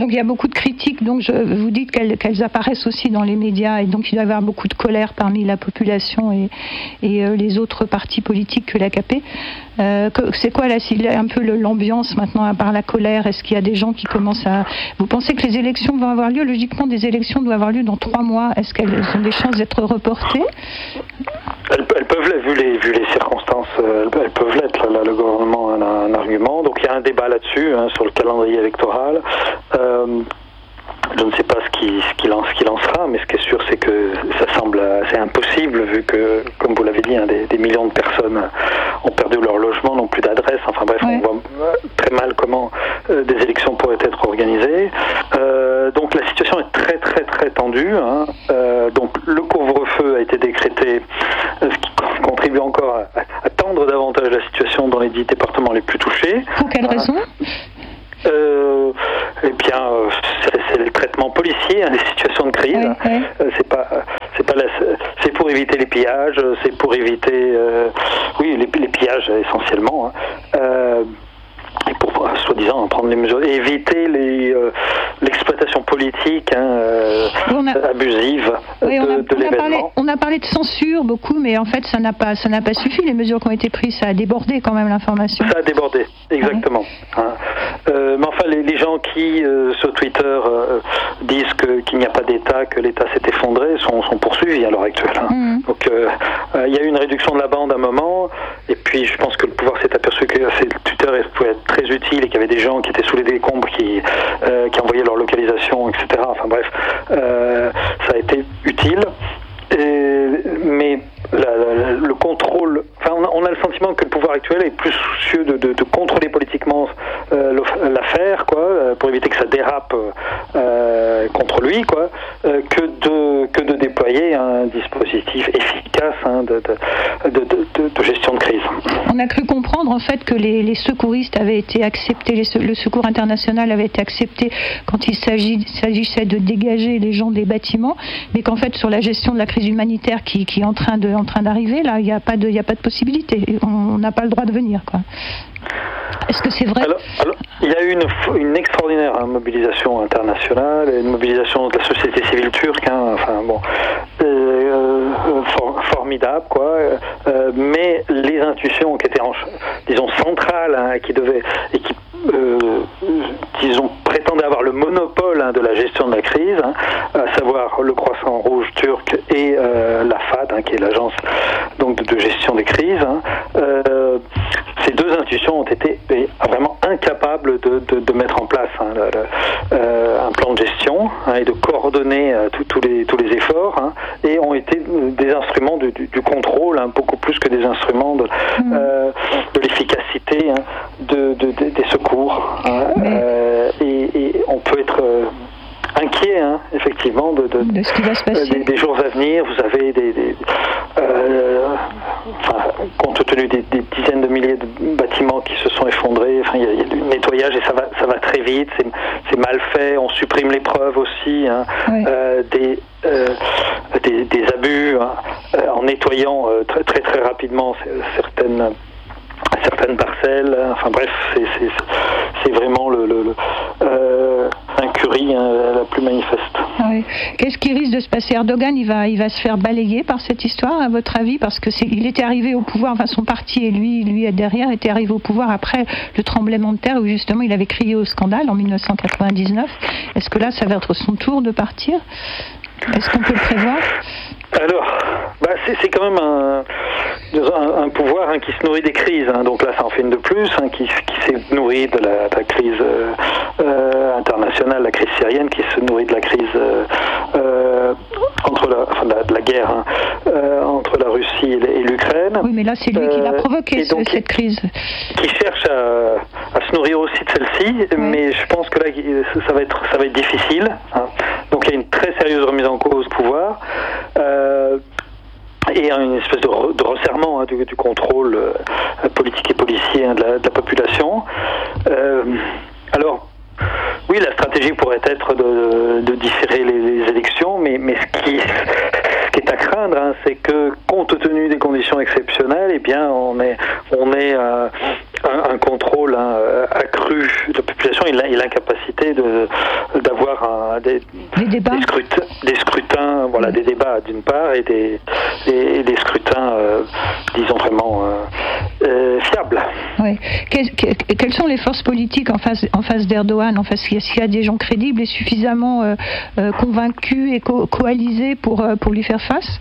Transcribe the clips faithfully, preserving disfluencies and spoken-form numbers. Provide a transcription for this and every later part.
Donc il y a beaucoup de critiques, donc je, vous dites qu'elles, qu'elles apparaissent aussi dans les médias, et donc il doit y avoir beaucoup de colère parmi la population et, et euh, les autres partis politiques que l'A K P. Euh, c'est quoi là, un peu l'ambiance maintenant, à part la colère? Est-ce qu'il y a des gens qui commencent à... Vous pensez que les élections vont avoir lieu? Logiquement, des élections doivent avoir lieu dans trois mois. Est-ce qu'elles ont des chances d'être reportées? Elles, elles peuvent l'être, vu les, vu les circonstances, elles, elles peuvent l'être. Là, le gouvernement a un, un argument. Donc il y a un débat là-dessus, hein, sur le calendrier électoral. Euh, Je ne sais pas ce qui, ce qui lance, ce qui lancera, mais ce qui est sûr, c'est que ça semble assez impossible, vu que, comme vous l'avez dit, hein, des, des millions de personnes ont perdu leur logement, n'ont plus d'adresse. Enfin bref, ouais. On voit très mal comment euh, des élections pourraient être organisées. Euh, donc la situation est très très très tendue. Hein. Euh, donc le couvre-feu a été décrété, ce qui contribue encore à, à tendre davantage la situation dans les dix départements les plus touchés. Pour quelle raison ? Euh, eh bien, euh, c'est, c'est le traitement policier, hein, des situations de crise. Oui, oui. Euh, c'est pas, c'est pas, la, c'est pour éviter les pillages, c'est pour éviter, euh, oui, les, les pillages essentiellement. Hein. Euh, et pour, soi-disant, prendre les mesures, éviter les, euh, l'exploitation politique, hein, euh, on a, abusive oui, de, on a, de on l'événement. A parlé, on a parlé de censure beaucoup, mais en fait, ça n'a pas, ça n'a pas suffi. Les mesures qui ont été prises, ça a débordé quand même l'information. Ça a débordé, exactement. Oui. Hein. Euh, mais enfin, les, les gens qui, euh, sur Twitter, euh, disent que, qu'il n'y a pas d'État, que l'État s'est effondré, sont, sont poursuivis à l'heure actuelle. Hein. Mmh. Donc, il euh, euh, y a eu une réduction de la bande à un moment, et puis je pense que le pouvoir s'est aperçu que Twitter pouvait être très utile et qu'il y avait des gens qui étaient sous les décombres, qui, euh, qui envoyaient leur localisation, et cetera. Enfin bref, euh, ça a été utile. Et, mais la, la, le contrôle, enfin on a, on a le sentiment que le pouvoir actuel est plus soucieux de, de, de contrôler politiquement euh, l'affaire, quoi, pour éviter que ça dérape euh, contre lui, quoi, euh, que de que de déployer un dispositif efficace, hein, de, de, de, de, de gestion de crise. On a cru comprendre en fait que les, les secouristes avaient été acceptés, les, le secours international avait été accepté quand il s'agit, s'agissait de dégager les gens des bâtiments, mais qu'en fait sur la gestion de la crise humanitaire qui, qui est en train de, en train d'arriver, là, il n'y a pas de, il n'y a pas de possibilité. On n'a pas le droit de venir, quoi. Est-ce que c'est vrai? alors, alors, il y a eu une, une extraordinaire hein, mobilisation internationale, une mobilisation de la société civile turque, hein, enfin bon, euh, euh, for, formidable, quoi. Euh, mais les institutions qui étaient, en, disons, centrales, hein, qui devaient et qui Euh, disons, prétendait avoir le monopole hein, de la gestion de la crise, hein, à savoir le Croissant Rouge turc et euh, la F A D, hein, qui est l'agence donc de, de gestion des crises. Hein. Euh, ces deux institutions ont été vraiment incapables de, de, de mettre en place hein, le, le, euh, un plan de gestion hein, et de coordonner euh, tous les, tous les efforts hein, et ont été des instruments du, du, du contrôle, hein, beaucoup plus que des instruments de, mmh. euh, de l'efficacité hein, de, de, de, des secours. Hein, euh, et, et on peut être euh, inquiet, hein, effectivement, de, de, de ce qui va se passer. Des, des jours à venir. Vous avez des, des euh, enfin, compte tenu des, des dizaines de milliers de bâtiments qui se sont effondrés. Enfin, il y, y a du nettoyage et ça va, ça va très vite. C'est, c'est mal fait. On supprime les preuves aussi. Hein, oui. euh, des, euh, des, des abus hein, euh, en nettoyant euh, très, très très rapidement certaines. certaines parcelles, enfin bref, c'est, c'est, c'est vraiment le, le, le euh, l'incurie hein, la plus manifeste. Ah oui. Qu'est-ce qui risque de se passer? Erdogan, il va, il va se faire balayer par cette histoire, à votre avis? Parce que c'est, il était arrivé au pouvoir, enfin son parti et lui, lui derrière, était arrivé au pouvoir après le tremblement de terre où justement il avait crié au scandale en dix-neuf cent quatre-vingt-dix-neuf. Est-ce que là, ça va être son tour de partir? Est-ce qu'on peut le prévoir? Alors, bah c'est, c'est quand même un, un, un pouvoir hein, qui se nourrit des crises. Hein. Donc là, ça en fait une de plus, hein, qui, qui s'est nourri de la, de la crise euh, euh, internationale, la crise syrienne, qui se nourrit de la crise euh, euh, entre la, enfin, de la, de la guerre hein, euh, entre la Russie et, et l'Ukraine. Oui, mais là, c'est lui euh, qui l'a provoqué ce, cette crise. Qui cherche à, à se nourrir aussi de celle-ci, oui. Mais je pense que là, ça va être, ça va être difficile. Hein. Donc il y a une très sérieuse remise en cause du pouvoir. Euh, et une espèce de, re, de resserrement hein, du, du contrôle euh, politique et policier hein, de, la, de la population. Euh, alors, oui, la stratégie pourrait être de, de différer les, les élections, mais, mais ce, qui, ce qui est à craindre, hein, c'est que, compte tenu des conditions exceptionnelles, eh bien, on est, on est euh, un, un contrôle hein, accru de la population et l'incapacité de, d'avoir un, des, des, débats. des, scrutins, des scrutins, voilà, oui. des débats d'une part et des, et, et des scrutins, euh, disons vraiment euh, euh, fiables. Oui. Que, que, quelles sont les forces politiques en face, en face d'Erdogan? En face, est-ce qu'il y a des gens crédibles et suffisamment euh, euh, convaincus et co- coalisés pour, euh, pour lui faire face?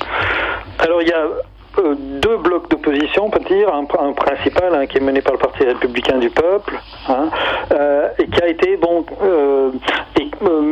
Alors il y a euh, deux blocs d'opposition, on peut dire, un, un principal hein, qui est mené par le Parti républicain du peuple, hein, euh, et qui a été bon, euh, et,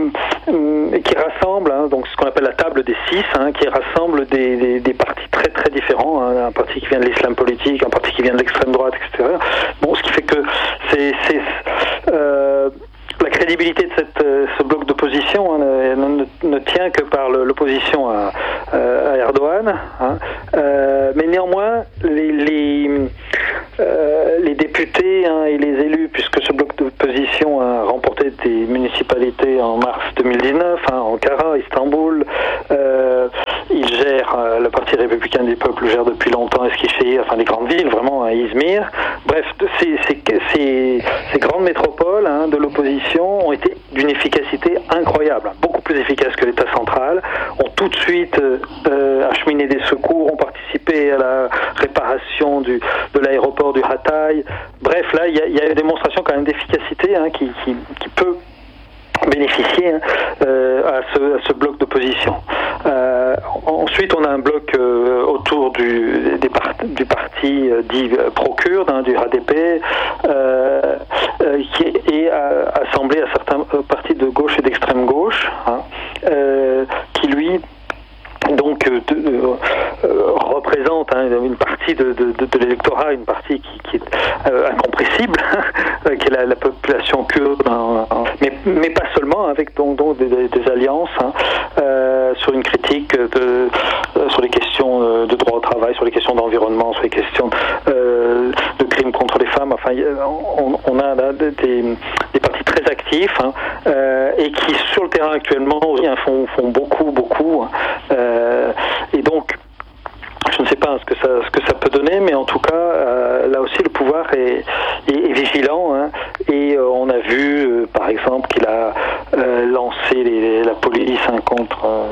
euh, et qui rassemble hein, donc ce qu'on appelle la table des six, hein, qui rassemble des, des, des partis très très différents, hein, un parti qui vient de l'islam politique, un parti qui vient de l'extrême droite, et cetera. Bon, ce qui fait que c'est, c'est euh, la crédibilité de cette, ce bloc d'opposition hein, ne, ne, ne tient que par le, l'opposition à, à Erdogan. Hein. Euh, mais néanmoins, les, les, euh, les députés hein, et les élus, puisque ce bloc d'opposition a remporté des municipalités en mars deux mille dix-neuf, hein, Ankara, Istanbul, euh, il gère, euh, le Parti républicain du peuple gère depuis longtemps Eskişehir, enfin les grandes villes, vraiment, à Izmir. Bref, ces, ces, ces, ces grandes métropoles hein, de l'opposition ont été d'une efficacité incroyable, beaucoup plus efficace que l'État central, ont tout de suite euh, acheminé des secours, ont participé à la réparation du, de l'aéroport du Hatay. Bref, là, il y, y a une démonstration quand même d'efficacité hein, qui, qui, qui peut bénéficier hein, euh, à, ce, à ce bloc d'opposition. Euh, ensuite, on a un bloc euh, autour du, des part, du parti euh, dit euh, pro-kurde, hein, du H D P, euh, euh, qui est, est euh, assemblé à certains euh, partis de gauche et d'extrême gauche, hein, euh, qui lui donc euh, de, euh, représente hein, une partie de, de, de, de l'électorat, une partie qui, qui est euh, incompressible, qui est la, la population kurde, hein, mais, mais pas seulement, avec donc, donc des, des alliances hein, euh, sur une critique de, euh, sur les questions euh, de droit au travail, sur les questions d'environnement, sur les questions euh, de crimes contre les femmes. Enfin, on, on a là, des, des partis très actifs hein, euh, et qui, sur le terrain actuellement, hein, font, font beaucoup, beaucoup. Hein, euh, et donc, je ne sais pas ce que ça, ce que ça peut donner, mais en tout cas, euh, là aussi, le pouvoir est, est, est vigilant. Hein, et euh, on a vu, euh, par exemple, qu'il a euh, lancé les, la police hein, contre euh,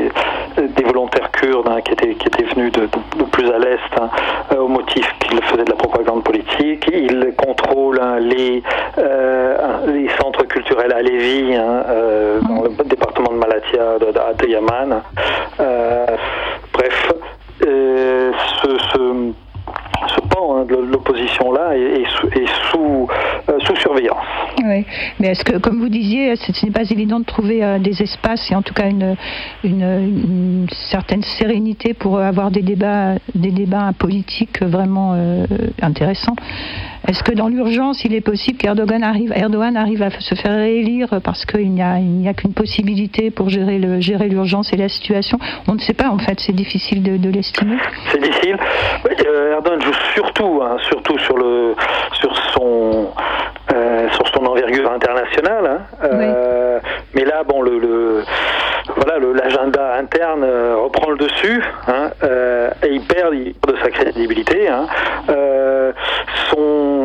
les, des volontaires kurdes hein, qui étaient qui étaient venus de, de, de plus à l'est, hein, euh, au motif qu'ils faisaient de la propagande politique. Il contrôle hein, les euh, les centres culturels à Lévis, hein, euh, dans le département de Malatya, de, de Adıyaman. Euh, bref. Euh, ce, ce, ce pan hein, de l'opposition-là est, est sous, est sous, euh, sous surveillance. Oui, mais est-ce que, comme vous disiez, ce n'est pas évident de trouver euh, des espaces et en tout cas une, une, une certaine sérénité pour avoir des débats, des débats politiques vraiment euh, intéressants. Est-ce que dans l'urgence, il est possible qu'Erdogan arrive, Erdogan arrive à se faire réélire parce qu'il n'y a, il n'y a qu'une possibilité pour gérer, le, gérer l'urgence et la situation? On ne sait pas, en fait, c'est difficile de, de l'estimer. C'est difficile. Euh, Erdogan joue surtout, hein, surtout sur, le, sur, son, euh, sur son envergure internationale. Hein, euh, oui. Mais là, bon, le, le, voilà, le, l'agenda interne euh, reprend le dessus hein, euh, et il perd, il perd de sa crédibilité. Hein, euh, son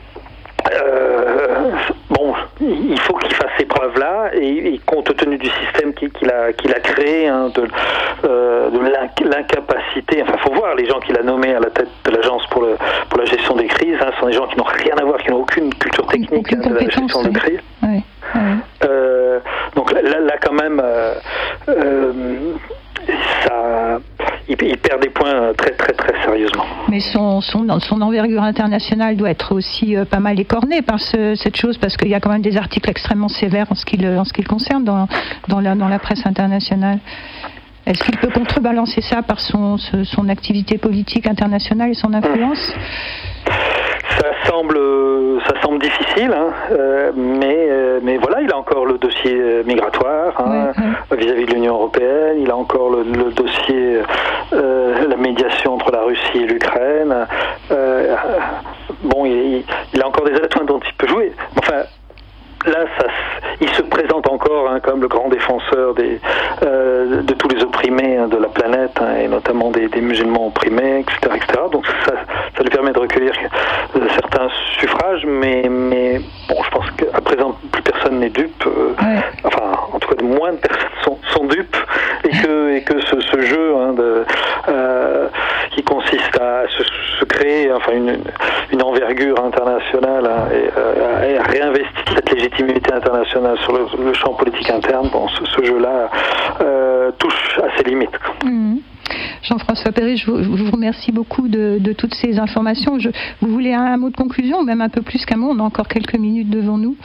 Euh, bon, il faut qu'il fasse ces preuves-là et, et compte tenu du système qu'il, qu'il, a, qu'il a créé, hein, de, euh, de l'incapacité, enfin, il faut voir les gens qu'il a nommés à la tête de l'agence pour, le, pour la gestion des crises, hein, ce sont des gens qui n'ont rien à voir, qui n'ont aucune culture technique hein, de la gestion oui. de crise. Oui. Oui. Euh, donc là, là, quand même, euh, euh, ça, il, il perd des points très très très sérieusement. Mais son, son, son envergure internationale doit être aussi euh, pas mal écornée par ce, cette chose, parce qu'il y a quand même des articles extrêmement sévères en ce qui le, en ce qui le concerne dans, dans, la, dans la presse internationale. Est-ce qu'il peut contrebalancer ça par son, son activité politique internationale et son influence ? Ça semble, ça semble difficile, hein, euh, mais, euh, mais voilà, il a encore le dossier migratoire hein, oui, oui. vis-à-vis de l'Union européenne, il a encore le, le dossier, euh, la médiation entre la Russie et l'Ukraine. Euh, bon, il, il a encore des atouts dont il peut jouer. Enfin, là, ça, il se présente encore hein, comme le grand défenseur des, euh, de tous les opprimés hein, de la planète, hein, et notamment des, des musulmans opprimés, et cetera, et cetera. Donc ça, ça lui permet de recueillir euh, certains suffrages, mais, mais bon, je pense qu'à présent, plus personne n'est dupe. Euh, ouais. Enfin, en tout cas, moins de personnes sont, sont dupes, et que, et que ce, ce jeu hein, de, euh, qui consiste à se, se créer enfin, une, une envergure internationale hein, et, euh, et à réinvestir cette légitimité internationale sur le, le champ politique interne, bon, ce, ce jeu-là euh, touche à ses limites. Mmh. Jean-François Pérusse, je vous, je vous remercie beaucoup de, de toutes ces informations. Je, vous voulez un, un mot de conclusion, ou même un peu plus qu'un mot? On a encore quelques minutes devant nous.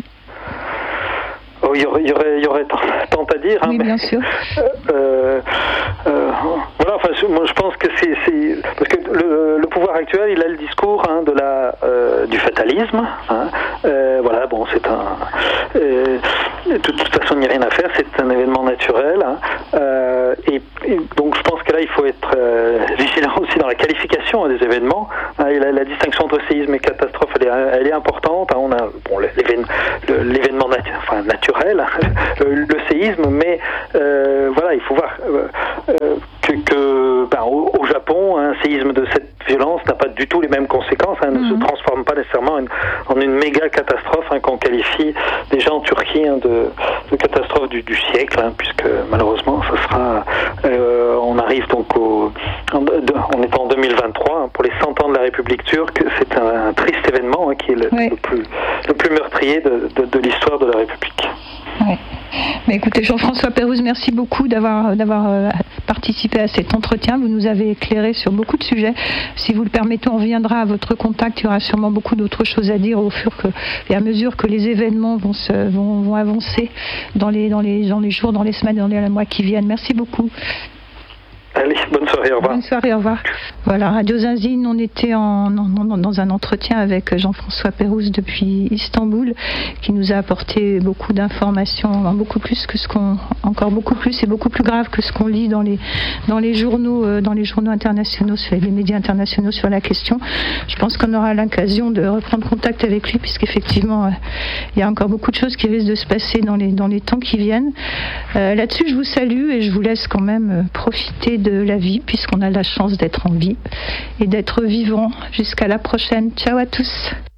Oh, il y aurait, il y aurait, il y aurait tant à dire. Hein, oui, mais, bien sûr. Euh, euh, voilà, enfin, moi je pense que c'est, c'est parce que le, le pouvoir actuel, il a le discours hein, de la, euh, du fatalisme. Hein, euh, voilà, bon, c'est un. Euh, de toute façon, il n'y a rien à faire. C'est un événement naturel. Hein, euh, et, et donc, je pense que là, il faut être euh, vigilant aussi dans la qualification hein, des événements. Hein, et la, la distinction entre séisme et catastrophe, elle est, elle est importante. Hein, on a bon, l'événement, l'événement natu- enfin, naturel. Le, le séisme, mais euh, voilà, il faut voir euh, euh, que, que ben, au, au Japon, un séisme de cette violence n'a pas du tout les mêmes conséquences, hein, mmh. ne se transforme pas nécessairement en, en une méga catastrophe hein, qu'on qualifie déjà en Turquie hein, de, de catastrophe du, du siècle, hein, puisque malheureusement, ça sera, euh, on arrive donc au, en, de, on est en deux mille vingt-trois hein, pour les cent ans de la République turque, c'est un, un triste événement hein, qui est le, oui. le plus le plus meurtrier de, de, de l'histoire de la République. Ouais. Mais écoutez, Jean-François Pérusse, merci beaucoup d'avoir, d'avoir euh, participé à cet entretien. Vous nous avez éclairé sur beaucoup de sujets. Si vous le permettez, on reviendra à votre contact. Il y aura sûrement beaucoup d'autres choses à dire au fur que, et à mesure que les événements vont, se, vont, vont avancer dans les, dans, les, dans les jours, dans les semaines, dans les mois qui viennent. Merci beaucoup. Allez, bonne soirée, au revoir. Bonne soirée, au revoir. Voilà, Radio Zinzine, on était en, en, dans un entretien avec Jean-François Pérusse depuis Istanbul, qui nous a apporté beaucoup d'informations, beaucoup plus que ce qu'on, encore beaucoup plus et beaucoup plus grave que ce qu'on lit dans les, dans les journaux, dans les journaux internationaux, sur les médias internationaux sur la question. Je pense qu'on aura l'occasion de reprendre contact avec lui, puisqu'effectivement, euh, il y a encore beaucoup de choses qui risquent de se passer dans les, dans les temps qui viennent. Euh, là-dessus, je vous salue et je vous laisse quand même profiter de la vie, puisqu'on a la chance d'être en vie et d'être vivant. Jusqu'à la prochaine. Ciao à tous.